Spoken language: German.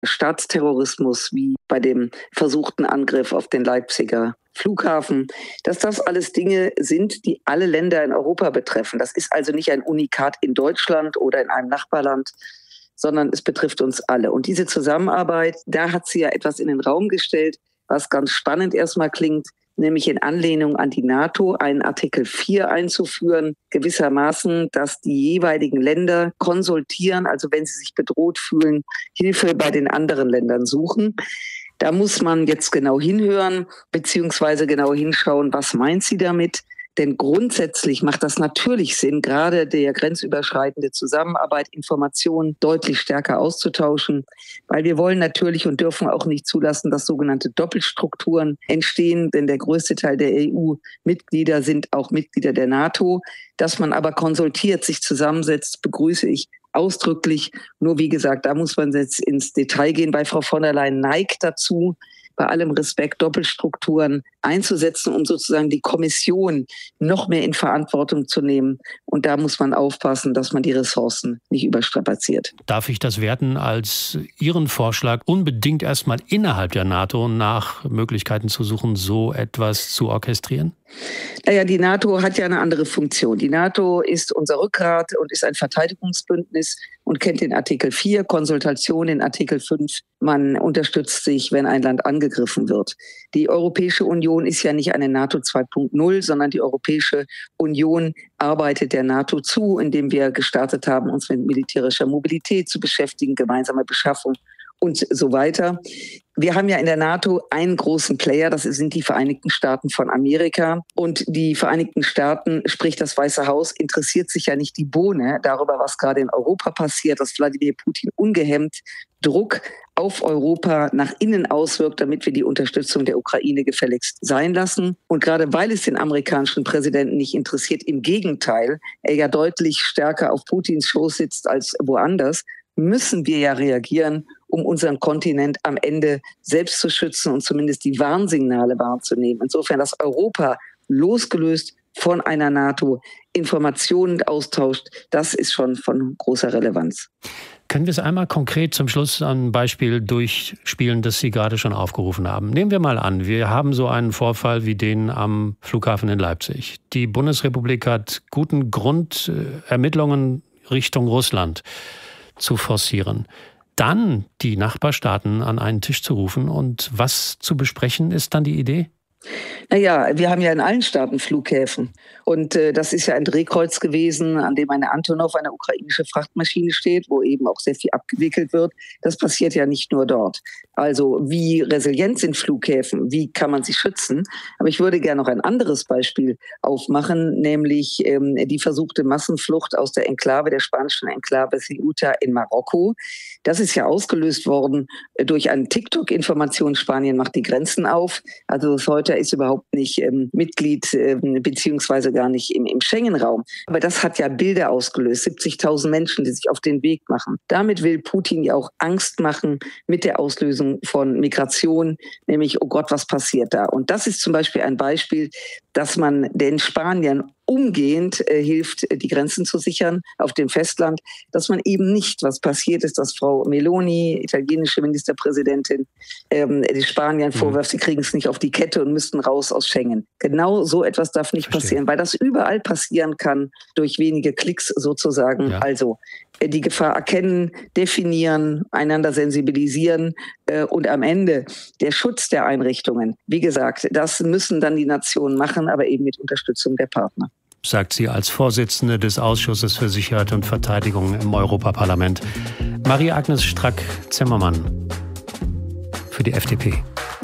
Staatsterrorismus wie bei dem versuchten Angriff auf den Leipziger Flughafen, dass das alles Dinge sind, die alle Länder in Europa betreffen. Das ist also nicht ein Unikat in Deutschland oder in einem Nachbarland, sondern es betrifft uns alle. Und diese Zusammenarbeit, da hat sie ja etwas in den Raum gestellt, was ganz spannend erstmal klingt, nämlich in Anlehnung an die NATO einen Artikel 4 einzuführen, gewissermaßen, dass die jeweiligen Länder konsultieren, also wenn sie sich bedroht fühlen, Hilfe bei den anderen Ländern suchen. Da muss man jetzt genau hinhören, beziehungsweise genau hinschauen, was meint sie damit? Denn grundsätzlich macht das natürlich Sinn, gerade der grenzüberschreitende Zusammenarbeit, Informationen deutlich stärker auszutauschen, weil wir wollen natürlich und dürfen auch nicht zulassen, dass sogenannte Doppelstrukturen entstehen, denn der größte Teil der EU-Mitglieder sind auch Mitglieder der NATO. Dass man aber konsultiert, sich zusammensetzt, begrüße ich ausdrücklich. Nur wie gesagt, da muss man jetzt ins Detail gehen. Bei Frau von der Leyen neigt dazu, bei allem Respekt Doppelstrukturen einzusetzen, um sozusagen die Kommission noch mehr in Verantwortung zu nehmen. Und da muss man aufpassen, dass man die Ressourcen nicht überstrapaziert. Darf ich das werten als Ihren Vorschlag, unbedingt erstmal innerhalb der NATO nach Möglichkeiten zu suchen, so etwas zu orchestrieren? Naja, die NATO hat ja eine andere Funktion. Die NATO ist unser Rückgrat und ist ein Verteidigungsbündnis und kennt den Artikel 4, Konsultation, den Artikel 5. Man unterstützt sich, wenn ein Land angegriffen wird. Die Europäische Union ist ja nicht eine NATO 2.0, sondern die Europäische Union arbeitet der NATO zu, indem wir gestartet haben, uns mit militärischer Mobilität zu beschäftigen, gemeinsame Beschaffung und so weiter. Wir haben ja in der NATO einen großen Player, das sind die Vereinigten Staaten von Amerika. Und die Vereinigten Staaten, sprich das Weiße Haus, interessiert sich ja nicht die Bohne darüber, was gerade in Europa passiert, dass Wladimir Putin ungehemmt Druck auf Europa nach innen auswirkt, damit wir die Unterstützung der Ukraine gefälligst sein lassen. Und gerade weil es den amerikanischen Präsidenten nicht interessiert, im Gegenteil, er ja deutlich stärker auf Putins Schoß sitzt als woanders, müssen wir ja reagieren, um unseren Kontinent am Ende selbst zu schützen und zumindest die Warnsignale wahrzunehmen. Insofern, dass Europa losgelöst von einer NATO Informationen austauscht, das ist schon von großer Relevanz. Können wir es einmal konkret zum Schluss an ein Beispiel durchspielen, das Sie gerade schon aufgerufen haben? Nehmen wir mal an, wir haben so einen Vorfall wie den am Flughafen in Leipzig. Die Bundesrepublik hat guten Grund, Ermittlungen Richtung Russland zu forcieren. Dann die Nachbarstaaten an einen Tisch zu rufen und was zu besprechen, ist dann die Idee? Naja, wir haben ja in allen Staaten Flughäfen. Und das ist ja ein Drehkreuz gewesen, an dem eine Antonov, eine ukrainische Frachtmaschine steht, wo eben auch sehr viel abgewickelt wird. Das passiert ja nicht nur dort. Also wie resilient sind Flughäfen? Wie kann man sie schützen? Aber ich würde gerne noch ein anderes Beispiel aufmachen, nämlich die versuchte Massenflucht aus der Enklave, der spanischen Enklave Ceuta in Marokko. Das ist ja ausgelöst worden durch eine TikTok-Information. Spanien macht die Grenzen auf. Also Ceuta ist überhaupt nicht Mitglied beziehungsweise gar nicht im Schengen-Raum. Aber das hat ja Bilder ausgelöst. 70.000 Menschen, die sich auf den Weg machen. Damit will Putin ja auch Angst machen mit der Auslösung von Migration, nämlich, oh Gott, was passiert da? Und das ist zum Beispiel ein Beispiel, dass man den Spaniern umgehend hilft, die Grenzen zu sichern auf dem Festland, dass man eben nicht, was passiert ist, dass Frau Meloni, italienische Ministerpräsidentin, die Spaniern vorwirft, sie kriegen es nicht auf die Kette und müssten raus aus Schengen. Genau so etwas darf nicht passieren, weil das überall passieren kann, durch wenige Klicks sozusagen. Ja. Also die Gefahr erkennen, definieren, einander sensibilisieren und am Ende der Schutz der Einrichtungen. Wie gesagt, das müssen dann die Nationen machen, aber eben mit Unterstützung der Partner. Sagt sie als Vorsitzende des Ausschusses für Sicherheit und Verteidigung im Europaparlament. Maria-Agnes Strack-Zimmermann für die FDP.